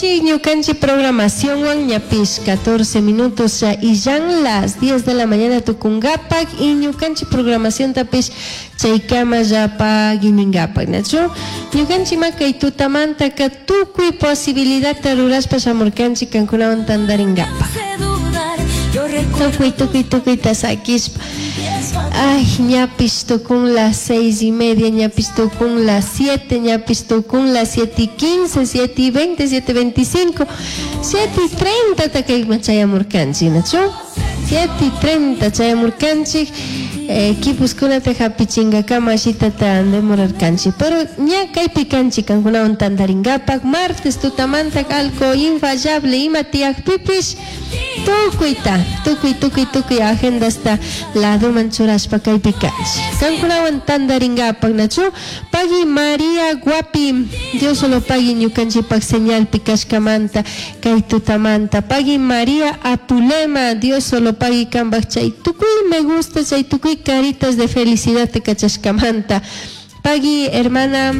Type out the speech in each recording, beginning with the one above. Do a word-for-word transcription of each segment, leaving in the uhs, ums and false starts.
Ñukanchi programación wan ñapish catorce minutos ya y ya las diez de la mañana tukungapak y ñukanchi programación tapish chaykama ya pa gimingapak nacho ñukanchi maka y tutamanta ka tukuy posibilidad taruraspa shamurkanchi kankunawan tandaringapak tukuy tukuy tukuy tasakispa. Ay, ñapis tukun las seis y media, ñapis tukun las siete, ñapis tukun las siete y quince, siete y veinte, siete y veinticinco, siete y treinta, takay machayamurkanchi, ¿nacho? siete y treinta chayamurkanchi, equipos kunata hapichinga kama shita tan demorarkanchi, pero ña kaypi kanchi kankunawan tandaringapak, martes tutamanta algo infallable ima tiyak pipish. Tukuyta, tukuy tukuy tukuy agenda hasta lado manchuraspa kaypi kanchi. Kankunawan tandaringapak nacho, pagi María Guapi, Dios solo pagi ñukanchipak señal pikashkamanta kay tutamanta. Pagi María Apulema, Dios solo pagi kambak chay tukuy me gusta, chay tukuy caritas de felicidad te kachashkamanta. Pagi hermana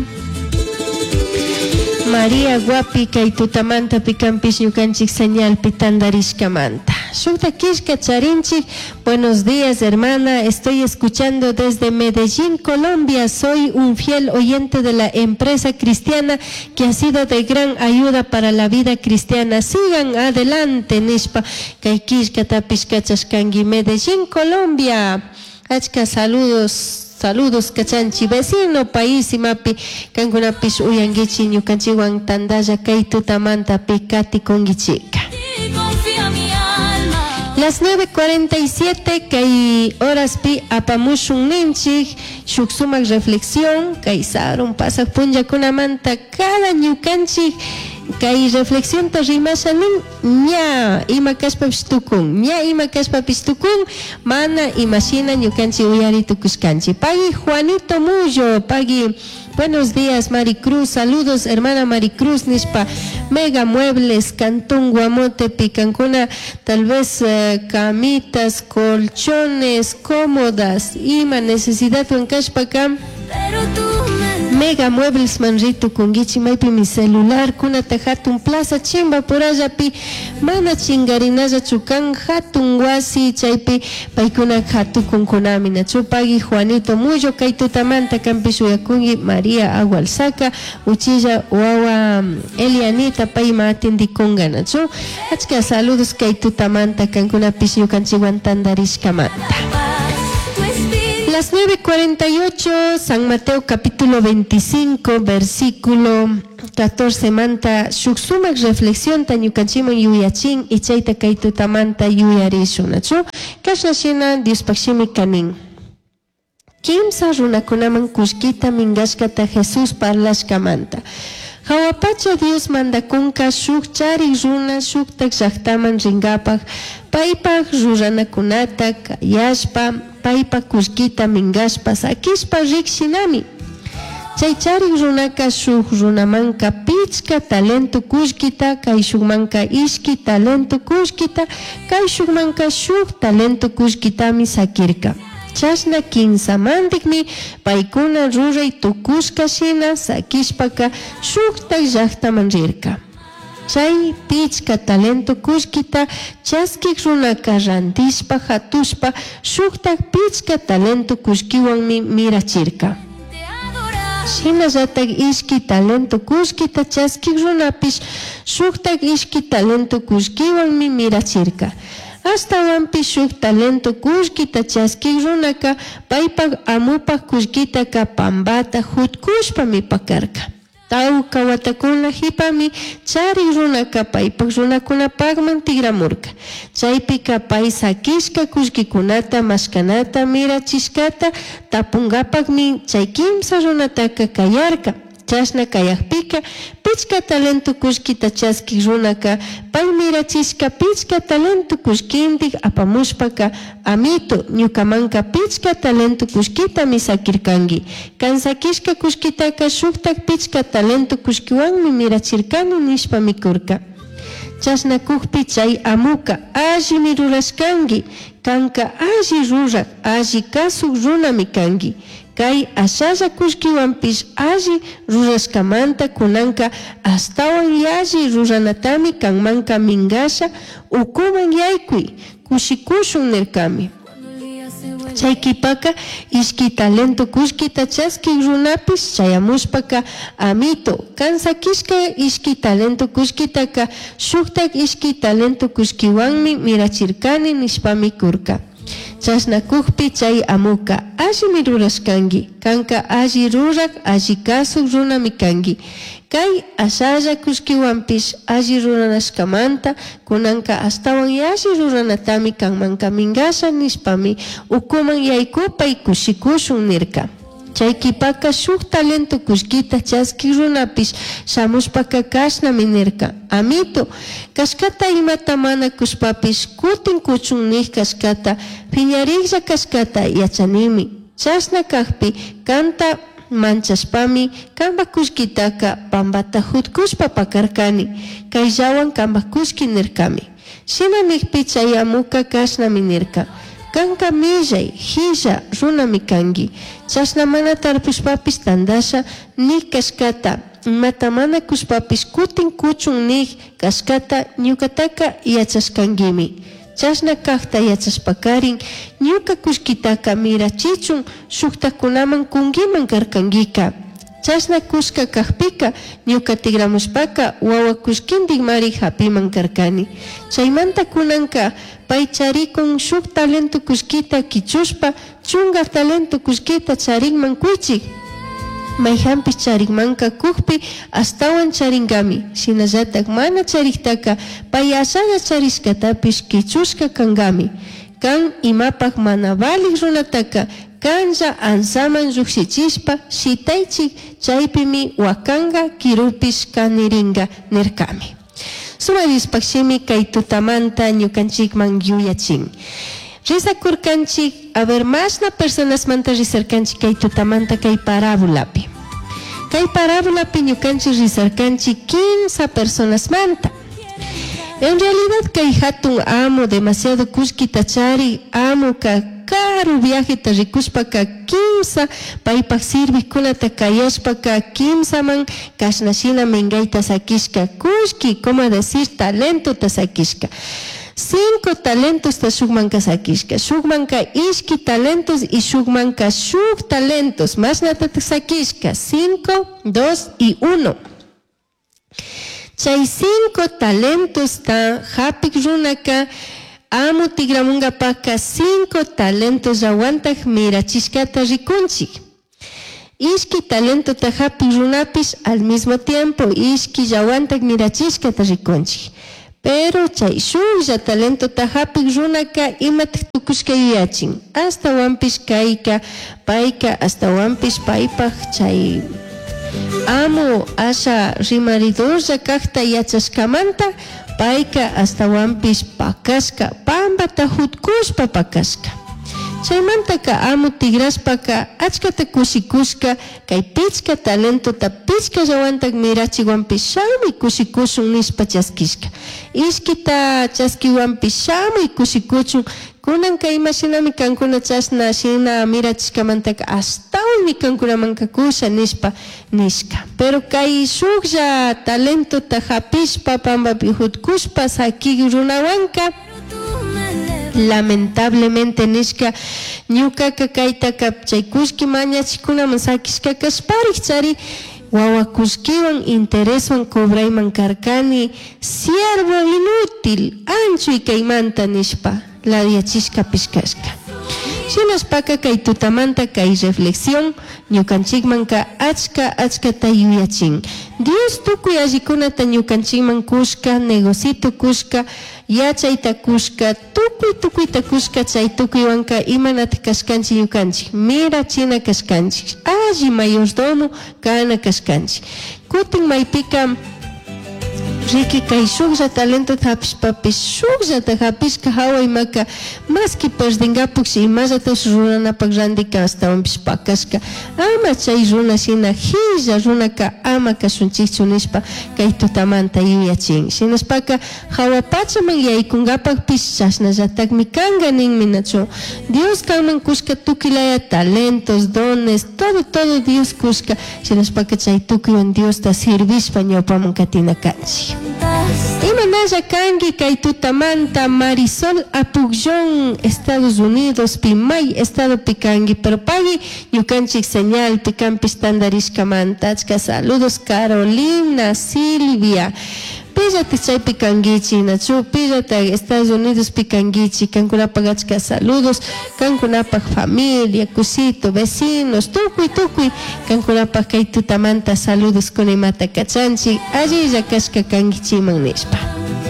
María Guapi kay tutamanta pikampish ñukanchik señal pitandarishkamanta. Shukta kishka charinchik, buenos días hermana, estoy escuchando desde Medellín, Colombia, soy un fiel oyente de la empresa cristiana que ha sido de gran ayuda para la vida cristiana. Sigan adelante, Nishpa, kay kishka tapish kachashkangi, Medellín, Colombia. Achka saludos. Saludos kachanchi vecino país imapi kankunapish uyangichi ñukanchiwan tandalla kay tutamanta pikati kongichika. Las nueve cuarenta y siete kay horas pi apamushun ninchik shuk sumak reflexión kay sarun pasak punllakunamanta cada ñukanchik kay reflexión ta rimashanin ña ima kashpapish tukun ña ima kashpapish tukun mana imashina ñukanchik uyaritukushkanchik. Pagi Juanito Mullo, pagi buenos días Maricruz, saludos hermana Maricruz Nishpa Mega Muebles, Cantón Guamote, Picancuna, tal vez uh, camitas, colchones, cómodas, ima necesidad en Kashpakam. Mega Muebles manrito kungichi maypi mi celular kuna ta hatun plaza chimba por allá pi mana chingarinaya chukan hatun wasi chaypi paykuna hatu kunkunami nachu. Pagi Juanito Mullo kay tutamanta kampishu yakungi María Agualsaca uchilla wawa Elianita payma atendikunga nachu. Achka saludos kay tutamanta kankuna pishu kanchiwan tandarishkamanta. Las nueve cuarenta y ocho, San Mateo capítulo veinticinco, versículo catorce manta, shuksumak reflexión ta ñukanchimon yuyachin y chayta kay tutamanta yuyarishu nachu. Kashashina dispakshimi kanin. Kimsa runakunaman kushkita mingashkata Jesús parlashkamanta. Hawapacha Dios mandakunka shuk charik runa shuktak llaqtaman ringapak paypak ruranakunata kayashpa paypak kushkita mingashpa sakishpa rikshinami. Chay charik runaka shuk runamanka pichka talento kushkita kay shukmanka ishki talento kushkita kay shukmanka shuk talento kushkitami sakirka. Chashna kinsamandikmi paykuna ruray tukushka shina sakishpaka shuktak llaqtaman rirka. Chay pichka talento kushkita chaskik runaka rantishpa hatushpa shuktak pichka talento kushkiwanmi mirachirka. Shinallatak ishki talento kushkita chaskik runapish shuktak ishki talento kushkiwanmi mirachirka. Hasta wampi shuk talento kushkita chaskik runaka paypak amupak kushkitaka pambata hutkushpami pakarka. Tawka watakuna hipami charik runaka paypak runakunapakman tigramurka. Chaypika pay sakishka kushkikunata mashkanata mirachishkata tapungapakmi chay kimsa runataka kayarka. Chashna kayakpika pichka talento kushkita chaskik runaka pay mirachishka pichka talento kushkindik apamushpaka amito ñukamanka pichka talento kushkita misakirkangi. Kansakishka kushkitaka shuktak pichka talento kushkiwanmi mirachirkani nishpa mikurka. Chashna kukpi chay amuka allimi rurashkangi kanka alli rurak alli kasuk runami kangi. kay ashalla kushkiwanpish alli rurashkamanta kunanka astawan yalli ruranatami kanmanka mingasha ukuman yaykuy kushikushun nirkami. Chaykipaka ishki talento kushkita chaski runapis chayamushpaka amito kansakishka ishki talento kushkitaka shuktak ishki talento kushkiwanmi mirachirkani nishpami kurka. Chasnakukpi chay amuka allimi rurashkangi kanka alli rurak alli kasuk runami kangi. Kay ashalla kushkiwanpish alli ruranashkamanta kunanka astawan yalli ruranatami kanmanka mingasha nishpami ukuman yaykupay kushikushun nirka. Chaykipaka shuk talento kushkita chaski runapish shamushpaka kashnami nirka. Amito kashkata imata mana kushpapish kutin kuchun nih kashkata piñariklla kashkata yachanimi. Chashna kakpi kanta manchashpami kamba kushkitaka pambata hutkushpa pakarkani kayllawan kamba kushki nirkami. Shina nikpi chay amuka kashnami nirka. Kanka millay, hilla, runami kangi. Chashna mana tarpushpapis tandasha nik kashkata. Mata mana kushpapis kutin kuchun nik kashkata ñukataka yachashkangimi. Chashna kakta yachashpakarin ñuka kushkitaka mirachichun shuktakunaman kungiman karkangika. Chashna kushka kakpika ñuka tigramushpaka wawa kushkindik mari hapiman karkani. Chaymanta kunanka pay charikun shuk talento kushkita kichushpa chunga talento kushkita charinman kuychik. Mayhampis charinmanka kukpi astawan charingami. Shinallatak mana chariktaka pay ashalla charishkatapish kichushka kangami. Kan imapak mana balik runataka kanlla ansaman llukshichishpa shitaychik chaypimi wakanga kirupish kaniringa nirkami. Sumadishpakshimi kay tutamanta ñukanchikman yuyachin. Risakurkanchik, a ver, mashna personas manta risarkanchik kay tutamanta kay parábolapi. Kay parábolapi ñukanchik risarkanchik quince personas manta. En realidad kay hatun amo demasiado kushkita chari amo ka caro viaje ta rikushpaka quince paypak sirvikunata kayashpaka quince man kashnashina mingayta sakishka kushki, como decir, talento ta sakishka. Cinco talentos ta shukmanka sakishka, shukmanka ishki talentos y shukmanka shuk talentos, más nata ta sakishka, cinco, dos y uno. Chay cinco talentos ta hapik runaka amo tigramunga paka cinco talentos aguantak mirachishkata rikunchik. Ishki talento ta hapik runapis al mismo tiempo ishki aguantak mirachishkata rikunchik. Pero chay shuklla talento ta hapik runaka imatik tukushka yuyachin. Hasta wampis kayka payka hasta wampis paypak chay amo asha rimaridorja kakta yachashkamanta payka hasta wampis pakaska pambata hutkushpa pakaska. Chaymantaka amo tigraspaka achkata kushikushka kay pichka talento ta pichka llawantak mirachiwanpis shamuy kushikushun nishpa chaskishka. Ishkita chaskiwanpis shamuy kushikuchun kunanka imashinami kankuna chashna shina mirachishkamantaka astawmi kankunamanka kusha nishpa nishka. Pero kay shuklla talento ta hapishpa pambapi hutkushpa sakik runawanka lamentablemente nishka ñukaka kaytaka chay kushki mañachikunaman sakishka kashparik chari wawakushkiwan intereswan cobrayman karkani siervo inútil anchuy kaymanta nishpa ladiachishka pishkashka. Shinaspaka kay tutamanta kay reflexión ñukanchikmanka achka achkata yuyachin. Dios tukuy allikunata ñukanchikman kushka, negocito kushka, yachayta kushka, tukuy tukuyta kushka chay tukuywanka imanata kashkanchik ñukanchik. Mira china kashkanchik, alli mayordomo kana kashkanchik. Kutin maypika Riki kay shuklla talento hapishpapish shukllata hapishka hawa imaka maski perdingapuks imallatash runanapak randika astawanpish pakashka ama chay runa shina hilla runaka ama kashunchikchu nishpa kay tutamanta yuyachin shinaspaka hawa pachaman yaykunkapakpish chashnallatakmi kanka ninmi nachu Dios kanman kushka tukilaya talentos dones todo todo Dios kushka shinaspaka chay tukuyon Diosta sirvishpa ñawpaman katina kanchik Imanalla kanki kay tutamanta Marisol Apuglón Estados Unidos Pimay Estado pikangi pero pagi yukanchik señal pikampi standarishkamanta achka saludos Carolina Silvia Pillata chay pikangichi nachu pillata Estados Unidos pikangichi kankunapak achka saludos kankunapak familia kusito vecinos tukuy tukuy kankunapak kay tutamanta saludos kunimata kachanchik allilla kashka kankichiman nishpa